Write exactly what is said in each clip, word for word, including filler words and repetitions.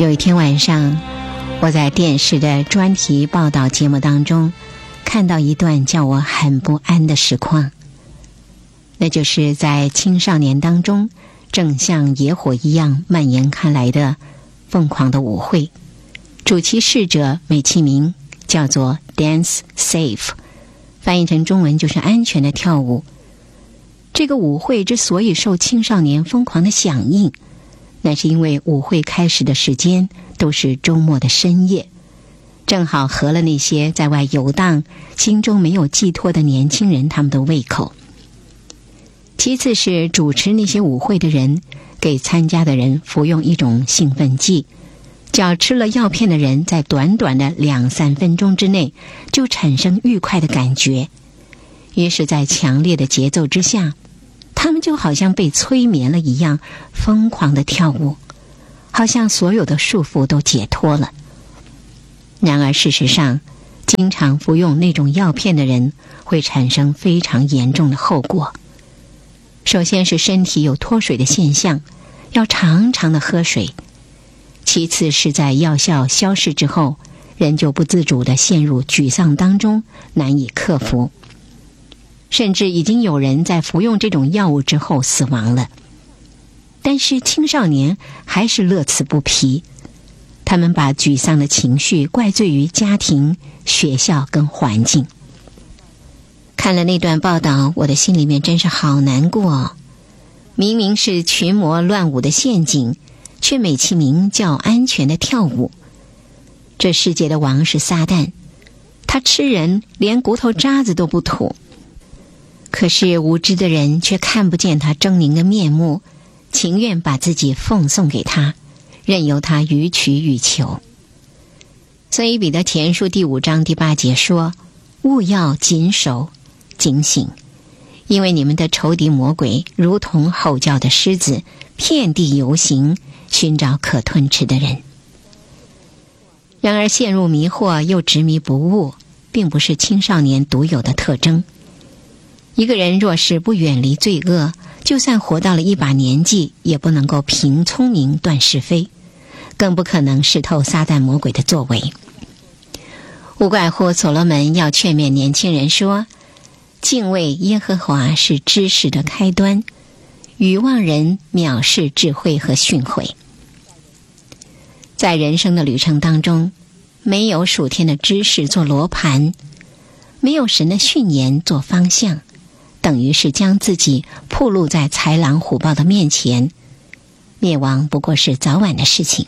有一天晚上，我在电视的专题报道节目当中看到一段叫我很不安的实况，那就是在青少年当中正像野火一样蔓延开来的疯狂的舞会，主其事者美其名叫做 Dance Safe， 翻译成中文就是安全的跳舞。这个舞会之所以受青少年疯狂的响应，那是因为舞会开始的时间都是周末的深夜，正好合了那些在外游荡心中没有寄托的年轻人他们的胃口。其次是主持那些舞会的人给参加的人服用一种兴奋剂，叫吃了药片的人在短短的两三分钟之内就产生愉快的感觉，于是在强烈的节奏之下，他们就好像被催眠了一样疯狂地跳舞，好像所有的束缚都解脱了。然而事实上，经常服用那种药片的人会产生非常严重的后果。首先是身体有脱水的现象，要常常的喝水。其次是在药效消逝之后，人就不自主地陷入沮丧当中，难以克服。甚至已经有人在服用这种药物之后死亡了。但是青少年还是乐此不疲，他们把沮丧的情绪怪罪于家庭、学校跟环境。看了那段报道，我的心里面真是好难过哦。明明是群魔乱舞的陷阱，却美其名叫安全的跳舞。这世界的王是撒旦，他吃人连骨头渣子都不吐。可是无知的人却看不见他狰狞的面目，情愿把自己奉送给他，任由他予取予求。所以彼得前书第五章第八节说，务要谨守警醒，因为你们的仇敌魔鬼如同吼叫的狮子，遍地游行，寻找可吞吃的人。然而陷入迷惑又执迷不悟，并不是青少年独有的特征。一个人若是不远离罪恶，就算活到了一把年纪，也不能够凭聪明断是非，更不可能识透撒旦魔鬼的作为。无怪乎所罗门要劝勉年轻人说，敬畏耶和华是知识的开端，愚妄人藐视智慧和训诲。在人生的旅程当中，没有属天的知识做罗盘，没有神的训言做方向，等于是将自己暴露在豺狼虎豹的面前，灭亡不过是早晚的事情。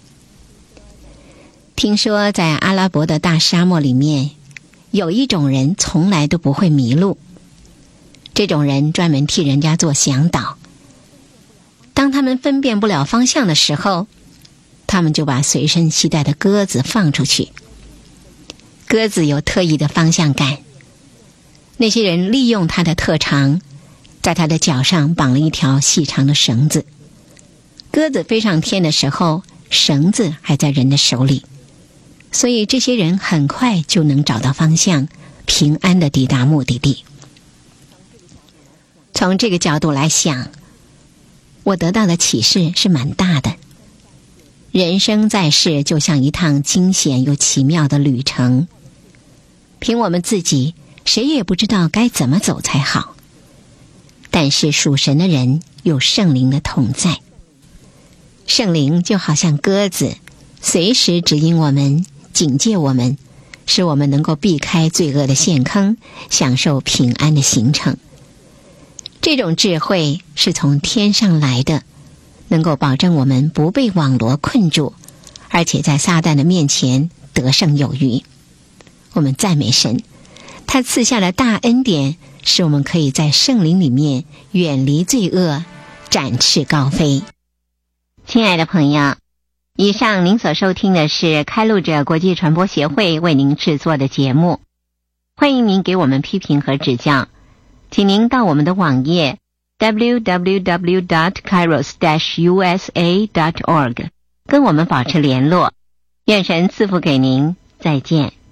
听说在阿拉伯的大沙漠里面，有一种人从来都不会迷路，这种人专门替人家做向导。当他们分辨不了方向的时候，他们就把随身携带的鸽子放出去。鸽子有特异的方向感，那些人利用它的特长，在它的脚上绑了一条细长的绳子。鸽子飞上天的时候，绳子还在人的手里，所以这些人很快就能找到方向，平安地抵达目的地。从这个角度来想，我得到的启示是蛮大的。人生在世就像一趟惊险又奇妙的旅程，凭我们自己谁也不知道该怎么走才好，但是属神的人有圣灵的同在，圣灵就好像鸽子，随时指引我们，警戒我们，使我们能够避开罪恶的陷坑，享受平安的行程。这种智慧是从天上来的，能够保证我们不被网罗困住，而且在撒旦的面前得胜有余。我们赞美神，他赐下的大恩典，使我们可以在圣灵里面远离罪恶，展翅高飞。亲爱的朋友，以上您所收听的是开路者国际传播协会为您制作的节目，欢迎您给我们批评和指教，请您到我们的网页 double-u double-u double-u dot kairos dash u s a dot org 跟我们保持联络。愿神赐福给您，再见。